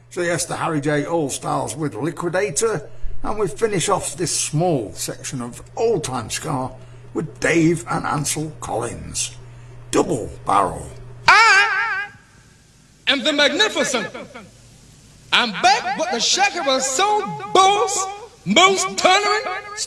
So yes, the Harry J All-Stars with Liquidator, and we finish off this small section of old-time ska with Dave and Ansel Collins. Double Barrel. I am the Magnificent. I'm back, but the shaker was so boss, most tolerant,